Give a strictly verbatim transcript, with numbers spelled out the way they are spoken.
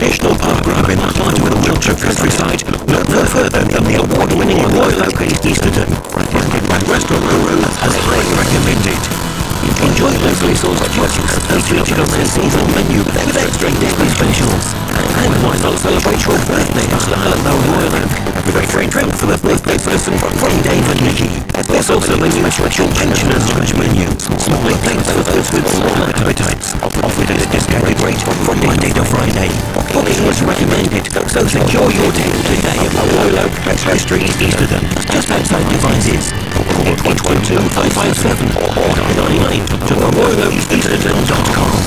recreational pub grub in the heart of the Wiltshire countryside. Look no further than the award-winning Royal Oak in Easterton. Restaurant Guru has highly recommended. Enjoy locally sourced produce as featured on their seasonal menu with extra Disney specials. And why not celebrate your birthday in style at the Royal Oak with a free drink for the birthday person from Dave and Nikki. There's also a new special pensioners lunch menu. Smaller plates for those with smaller appetites. Offered at a discounted rate from Monday to Friday. Booking is recommended, so secure your table today at the Royal Oak, High Street, Easterton, just outside Devizes. Call eight one two five five seven or nine nine to the royal oak easterton dot com.